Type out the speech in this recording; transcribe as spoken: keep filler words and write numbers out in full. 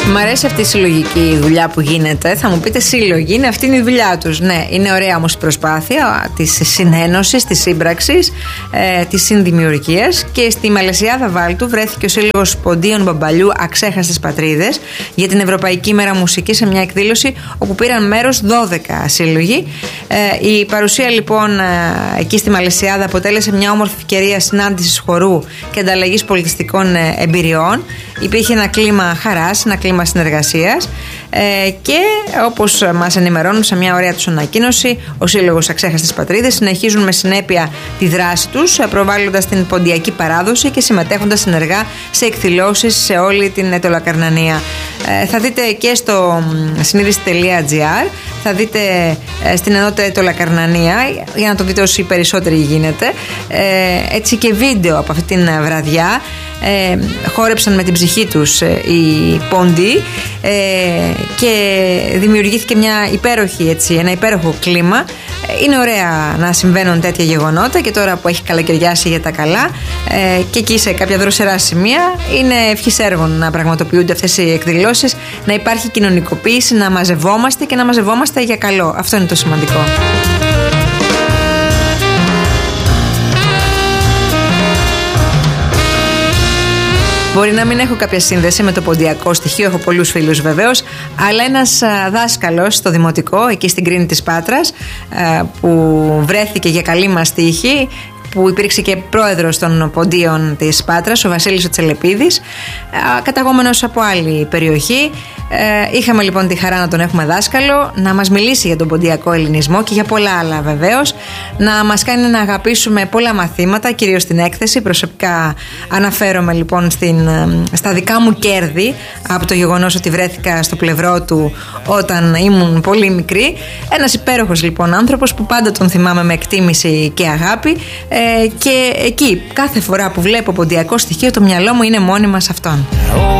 Μ' αρέσει αυτή η συλλογική δουλειά που γίνεται. Θα μου πείτε σύλλογοι, είναι αυτή είναι η δουλειά τους. Ναι, είναι ωραία όμως η προσπάθεια της συνένωσης, της σύμπραξης, ε, της συνδημιουργίας. Και στη Μαλαισιάδα Βάλτου βρέθηκε ο Σύλλογος Ποντίων Μπαμπαλιού Αξέχαστες Πατρίδες για την Ευρωπαϊκή Μέρα Μουσική σε μια εκδήλωση όπου πήραν μέρος δώδεκα σύλλογοι. Ε, η παρουσία λοιπόν ε, εκεί στη Μαλαισιάδα αποτέλεσε μια όμορφη ευκαιρία συνάντησης χορού και ανταλλαγής πολιτιστικών ε, εμπειριών. Υπήρχε ένα κλίμα χαράς, ένα κλίμα συνεργασίας ε, και όπως μας ενημερώνουν σε μια ωραία τους ανακοίνωση, ο Σύλλογος Αξέχαστες Πατρίδες συνεχίζουν με συνέπεια τη δράση τους, προβάλλοντας την ποντιακή παράδοση και συμμετέχοντας ενεργά σε εκδηλώσεις σε όλη την Αιτωλακαρνανία. Ε, θα δείτε και στο συνείδηση τελεία τζι άρ, θα δείτε ε, στην ενότητα Αιτωλακαρνανία, για να το δείτε όσοι περισσότεροι γίνεται, ε, έτσι και βίντεο από αυτή την βραδιά. Ε, χόρεψαν με την ψυχή τους ε, οι πόντιοι ε, και δημιουργήθηκε μια υπέροχη, έτσι, ένα υπέροχο κλίμα. Είναι ωραία να συμβαίνουν τέτοια γεγονότα και τώρα που έχει καλοκαιριάσει για τα καλά ε, και εκεί σε κάποια δροσερά σημεία είναι ευχής έργων να πραγματοποιούνται αυτές οι εκδηλώσεις, να υπάρχει κοινωνικοποίηση, να μαζευόμαστε και να μαζευόμαστε για καλό. Αυτό είναι το σημαντικό. Μπορεί να μην έχω κάποια σύνδεση με το ποντιακό στοιχείο, έχω πολλούς φίλους βεβαίως, αλλά ένας δάσκαλος στο Δημοτικό, εκεί στην Κρίνη της Πάτρας, που βρέθηκε για καλή μας τύχη, που υπήρξε και πρόεδρος των Ποντίων της Πάτρας, ο Βασίλης ο Τσελεπίδης, καταγόμενος από άλλη περιοχή. Είχαμε λοιπόν τη χαρά να τον έχουμε δάσκαλο, να μας μιλήσει για τον ποντιακό ελληνισμό και για πολλά άλλα βεβαίως, να μας κάνει να αγαπήσουμε πολλά μαθήματα, κυρίως στην έκθεση. Προσωπικά αναφέρομαι λοιπόν στην, στα δικά μου κέρδη από το γεγονός ότι βρέθηκα στο πλευρό του όταν ήμουν πολύ μικρή. Ένας υπέροχος λοιπόν άνθρωπος που πάντα τον θυμάμαι με εκτίμηση και αγάπη, ε, και εκεί κάθε φορά που βλέπω ποντιακό στοιχείο το μυαλό μου είναι μόνιμα σε αυτόν.